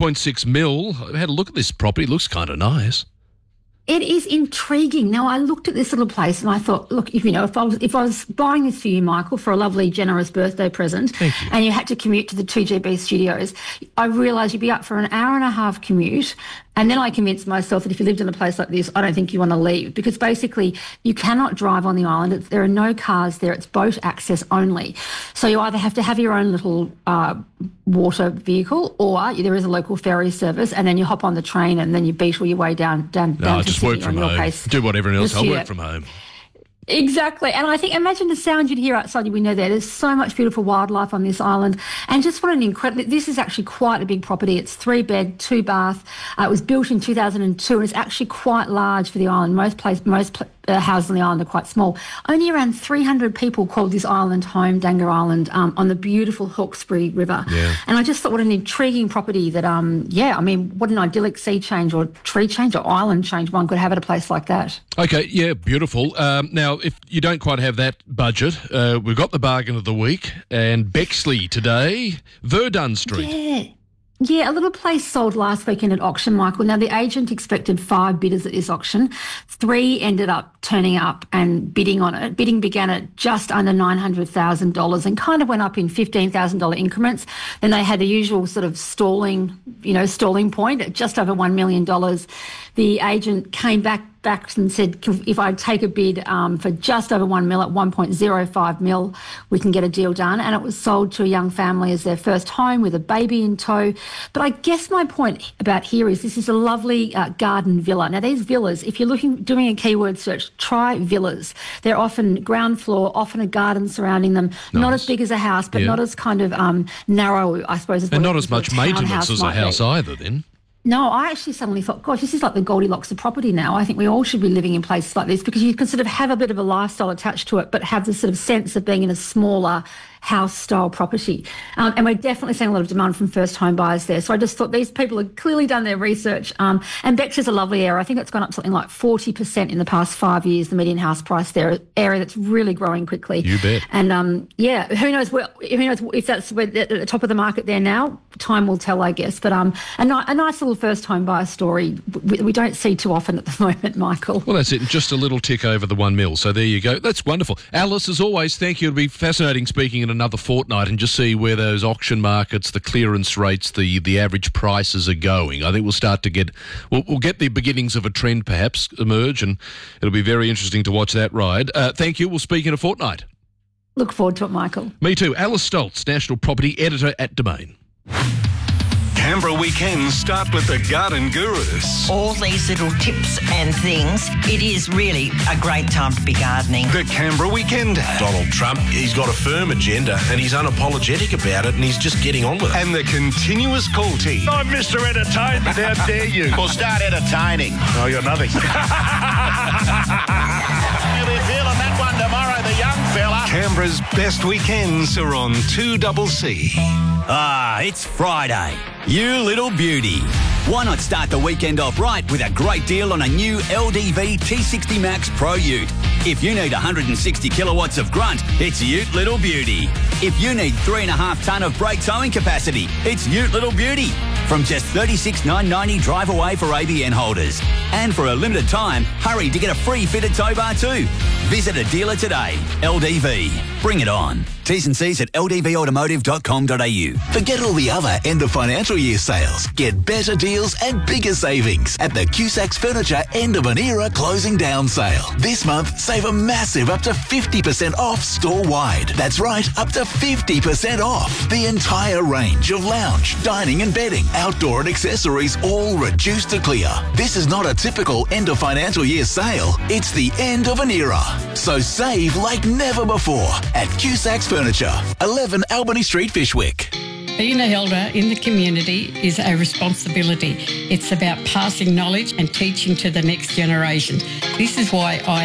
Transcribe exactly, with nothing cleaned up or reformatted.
point six mil. I had a look at this property. It looks kind of nice. It is intriguing. Now, I looked at this little place and I thought, look, if you know, if I was if I was buying this for you, Michael, for a lovely, generous birthday present, Thank you. and you had to commute to the two G B studios, I realised you'd be up for an hour and a half commute. And then I convinced myself that if you lived in a place like this, I don't think you want to leave, because basically you cannot drive on the island. It's, there are no cars there. It's boat access only. So you either have to have your own little uh, water vehicle, or there is a local ferry service, and then you hop on the train and then you beetle your way down down, No, down I to just Sydney work from on your home. case. Do what everyone else. Just I here. work from home. Exactly. And I think, imagine the sound you'd hear outside your window there. There's so much beautiful wildlife on this island. And just what an incredible, this is actually quite a big property. It's three bed, two bath. Uh, it was built in two thousand two and it's actually quite large for the island. Most place, most pl- uh, houses on the island are quite small. Only around three hundred people called this island home, Dangar Island, um, on the beautiful Hawkesbury River. Yeah. And I just thought what an intriguing property that, um, yeah, I mean, what an idyllic sea change or tree change or island change one could have at a place like that. Okay, yeah, beautiful. Um, now, if you don't quite have that budget, uh, we've got the bargain of the week, and Bexley today, Verdun Street. Yeah. Yeah, a little place sold last weekend at auction, Michael. Now, the agent expected five bidders at this auction. Three ended up turning up and bidding on it. Bidding began at just under nine hundred thousand dollars and kind of went up in fifteen thousand dollars increments. Then they had the usual sort of stalling, you know, stalling point at just over one million dollars. The agent came back back and said, if I take a bid um, for just over one mil at one point zero five mil, we can get a deal done. And it was sold to a young family as their first home with a baby in tow. But I guess my point about here is this is a lovely uh, garden villa. Now, these villas, if you're looking, doing a keyword search, try villas. They're often ground floor, often a garden surrounding them, Nice. not as big as a house, but Yeah. not as kind of um, narrow, I suppose. As And what not a- as what much a maintenance townhouse as a might be. house either, then. No, I actually suddenly thought, gosh, this is like the Goldilocks of property now. I think we all should be living in places like this because you can sort of have a bit of a lifestyle attached to it, but have the sort of sense of being in a smaller house-style property. Um, and we're definitely seeing a lot of demand from first-home buyers there. So I just thought these people have clearly done their research. Um, and Bex is a lovely area. I think it's gone up something like forty percent in the past five years, the median house price there, area that's really growing quickly. You bet. And, um, yeah, who knows where, who knows if that's where at the top of the market there now. Time will tell, I guess. But um, a, ni- a nice little first-home buyer story we, we don't see too often at the moment, Michael. Well, that's it. Just a little tick over the one mil. So there you go. That's wonderful. Alice, as always, thank you. It'll be fascinating speaking in another fortnight and just see where those auction markets, the clearance rates, the the average prices are going. I think we'll start to get, we'll, we'll get the beginnings of a trend perhaps emerge, and it'll be very interesting to watch that ride. Uh, thank you. We'll speak in a fortnight. Look forward to it, Michael. Me too. Alice Stoltz, National Property Editor at Domain. Canberra weekends start with the Garden Gurus. All these little tips and things, it is really a great time to be gardening. The Canberra Weekender. Donald Trump, he's got a firm agenda and he's unapologetic about it and he's just getting on with it. And the continuous call team. I'm Mister Entertainment, how dare you? Well, start entertaining. No, I got nothing. You'll be feeling that one tomorrow, the young fella. Canberra's best weekends are on two C C. Ah, it's Friday. You little beauty. Why not start the weekend off right with a great deal on a new L D V T sixty Max Pro Ute? If you need one hundred sixty kilowatts of grunt, it's Ute Little Beauty. If you need three and a half tonne of brake towing capacity, it's Ute Little Beauty. From just thirty-six thousand nine hundred ninety drive away for A B N holders. And for a limited time, hurry to get a free fitted tow bar too. Visit a dealer today. L D V. Bring it on. T's and C's at l d v automotive dot com dot a u. Forget all the other end of financial year sales. Get better deals and bigger savings at the Cusacks Furniture End of an Era Closing Down Sale. This month, save a massive up to fifty percent off store-wide. That's right, up to fifty percent off. The entire range of lounge, dining and bedding, outdoor and accessories all reduced to clear. This is not a typical end of financial year sale. It's the end of an era. So save like never before at Cusacks Furniture, eleven Albany Street, Fishwick. Being an elder in the community is a responsibility. It's about passing knowledge and teaching to the next generation. This is why I